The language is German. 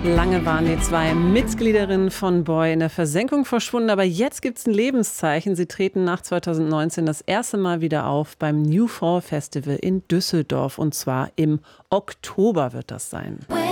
Lange waren die zwei Mitgliederinnen von Boy in der Versenkung verschwunden, aber jetzt gibt es ein Lebenszeichen. Sie treten nach 2019 das erste Mal wieder auf beim New Fall Festival in Düsseldorf und zwar im Oktober wird das sein.